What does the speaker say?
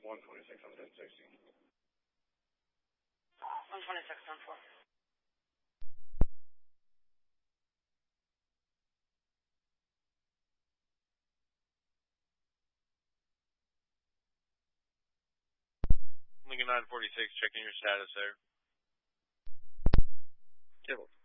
126 on 1060. 126 on 4. Lincoln 946, checking your status there. Kibble.